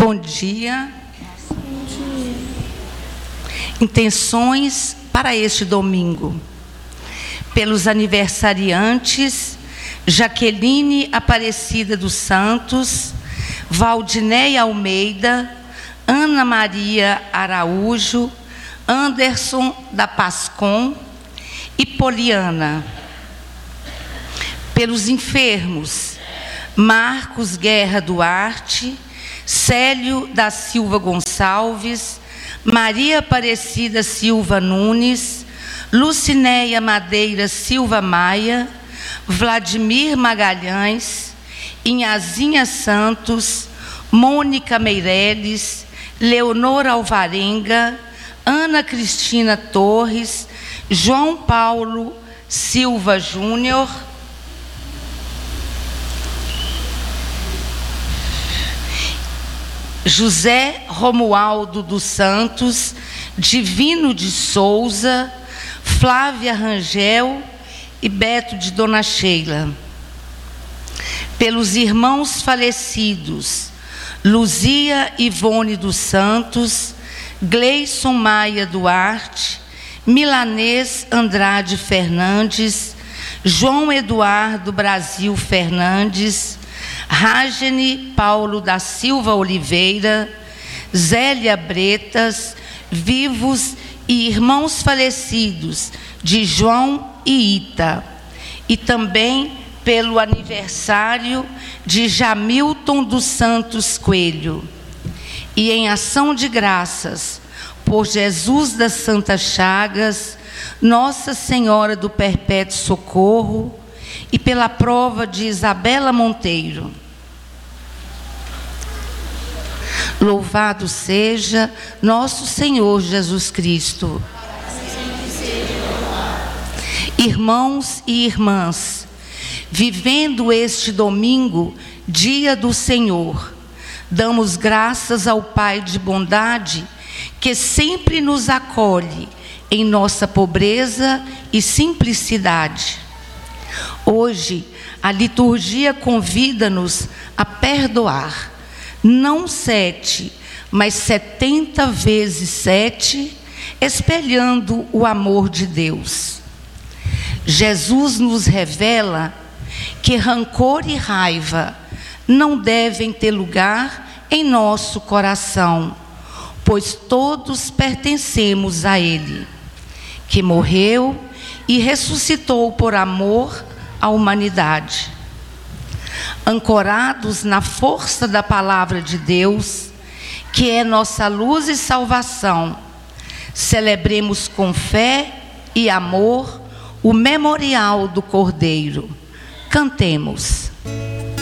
Bom dia. Intenções para este domingo. Pelos aniversariantes, Jaqueline Aparecida dos Santos, Valdinéia Almeida, Ana Maria Araújo, Anderson da Pascom e Poliana. Pelos enfermos, Marcos Guerra Duarte, Célio da Silva Gonçalves, Maria Aparecida Silva Nunes, Lucinéia Madeira Silva Maia, Vladimir Magalhães, Inhazinha Santos, Mônica Meireles, Leonor Alvarenga, Ana Cristina Torres, João Paulo Silva Júnior, José Romualdo dos Santos, Divino de Souza, Flávia Rangel e Beto de Dona Sheila. Pelos irmãos falecidos, Luzia Ivone dos Santos, Gleison Maia Duarte, Milanês Andrade Fernandes, João Eduardo Brasil Fernandes, Ragene Paulo da Silva Oliveira, Zélia Bretas, vivos e irmãos falecidos de João e Ita, e também pelo aniversário de Jamilton dos Santos Coelho, e em ação de graças por Jesus das Santas Chagas, Nossa Senhora do Perpétuo Socorro, e pela prova de Isabela Monteiro. Louvado seja nosso Senhor Jesus Cristo. Irmãos e irmãs, vivendo este domingo, dia do Senhor, damos graças ao Pai de bondade, que sempre nos acolhe em nossa pobreza e simplicidade. Hoje, a liturgia convida-nos a perdoar, não 7, mas 70 vezes 7, espelhando o amor de Deus. Jesus nos revela que rancor e raiva não devem ter lugar em nosso coração, pois todos pertencemos a Ele, que morreu e ressuscitou por amor à humanidade. Ancorados na força da palavra de Deus, que é nossa luz e salvação, celebremos com fé e amor o memorial do Cordeiro. Cantemos.